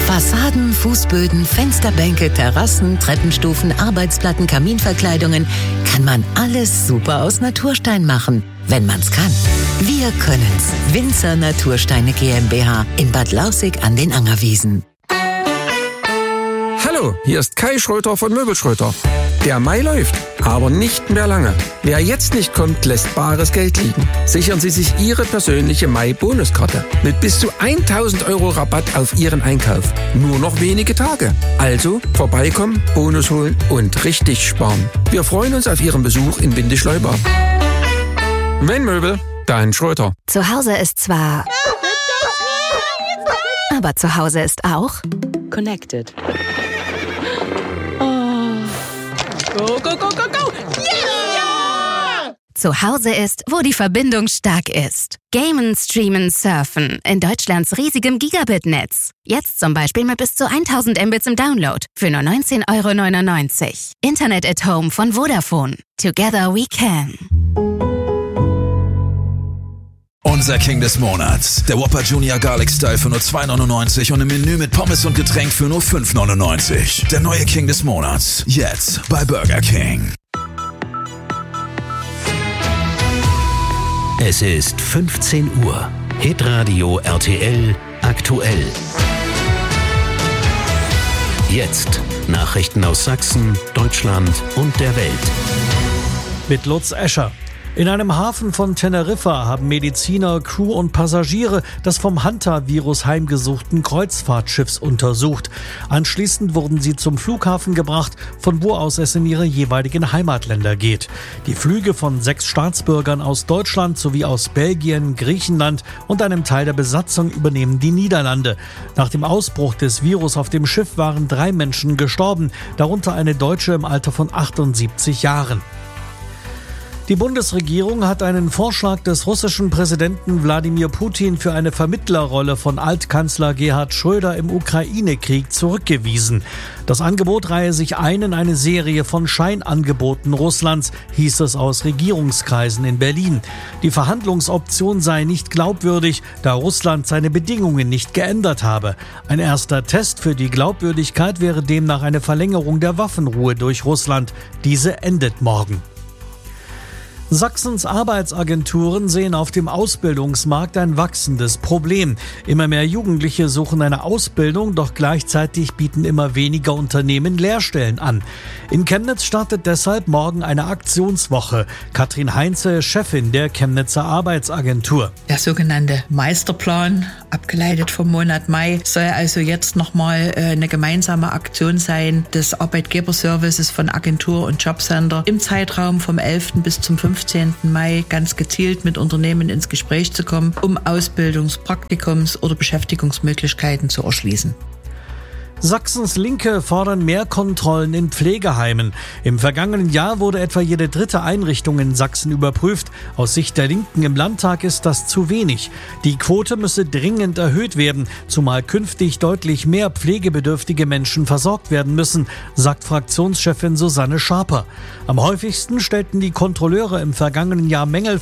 Fassaden, Fußböden, Fensterbänke, Terrassen, Treppenstufen, Arbeitsplatten, Kaminverkleidungen. Kann man alles super aus Naturstein machen, wenn man's kann. Wir können's. Winzer Natursteine GmbH in Bad Lausick an den Angerwiesen. Hallo, hier ist Kai Schröter von Möbelschröter. Der Mai läuft, aber nicht mehr lange. Wer jetzt nicht kommt, lässt bares Geld liegen. Sichern Sie sich Ihre persönliche Mai-Bonuskarte mit bis zu 1.000 € Rabatt auf Ihren Einkauf. Nur noch wenige Tage. Also vorbeikommen, Bonus holen und richtig sparen. Wir freuen uns auf Ihren Besuch in Windischleuber. Wenn Möbel, dann Schröter. Zu Hause ist zwar... aber zu Hause ist auch... Connected. Go, go, go, go, go! Yeah! Zu Hause ist, wo die Verbindung stark ist. Gamen, streamen, surfen. In Deutschlands riesigem Gigabit-Netz. Jetzt zum Beispiel mit bis zu 1000 Mbits im Download. Für nur 19,99 €. Internet at Home von Vodafone. Together we can. Unser King des Monats. Der Whopper Junior Garlic Style für nur 2,99 € und im Menü mit Pommes und Getränk für nur 5,99 €. Der neue King des Monats. Jetzt bei Burger King. Es ist 15 Uhr. Hitradio RTL aktuell. Jetzt Nachrichten aus Sachsen, Deutschland und der Welt. Mit Lutz Escher. In einem Hafen von Teneriffa haben Mediziner, Crew und Passagiere das vom Hanta-Virus heimgesuchten Kreuzfahrtschiffs untersucht. Anschließend wurden sie zum Flughafen gebracht, von wo aus es in ihre jeweiligen Heimatländer geht. Die Flüge von 6 Staatsbürgern aus Deutschland sowie aus Belgien, Griechenland und einem Teil der Besatzung übernehmen die Niederlande. Nach dem Ausbruch des Virus auf dem Schiff waren 3 Menschen gestorben, darunter eine Deutsche im Alter von 78 Jahren. Die Bundesregierung hat einen Vorschlag des russischen Präsidenten Wladimir Putin für eine Vermittlerrolle von Altkanzler Gerhard Schröder im Ukraine-Krieg zurückgewiesen. Das Angebot reihe sich ein in eine Serie von Scheinangeboten Russlands, hieß es aus Regierungskreisen in Berlin. Die Verhandlungsoption sei nicht glaubwürdig, da Russland seine Bedingungen nicht geändert habe. Ein erster Test für die Glaubwürdigkeit wäre demnach eine Verlängerung der Waffenruhe durch Russland. Diese endet morgen. Sachsens Arbeitsagenturen sehen auf dem Ausbildungsmarkt ein wachsendes Problem. Immer mehr Jugendliche suchen eine Ausbildung, doch gleichzeitig bieten immer weniger Unternehmen Lehrstellen an. In Chemnitz startet deshalb morgen eine Aktionswoche. Katrin Heinze, Chefin der Chemnitzer Arbeitsagentur. Der sogenannte Meisterplan, abgeleitet vom Monat Mai, soll also jetzt nochmal eine gemeinsame Aktion sein des Arbeitgeberservices von Agentur und Jobcenter im Zeitraum vom 11. bis zum 15. Mai ganz gezielt mit Unternehmen ins Gespräch zu kommen, um Ausbildungs-, Praktikums- oder Beschäftigungsmöglichkeiten zu erschließen. Sachsens Linke fordern mehr Kontrollen in Pflegeheimen. Im vergangenen Jahr wurde etwa jede 3. Einrichtung in Sachsen überprüft. Aus Sicht der Linken im Landtag ist das zu wenig. Die Quote müsse dringend erhöht werden, zumal künftig deutlich mehr pflegebedürftige Menschen versorgt werden müssen, sagt Fraktionschefin Susanne Schaper. Am häufigsten stellten die Kontrolleure im vergangenen Jahr Mängel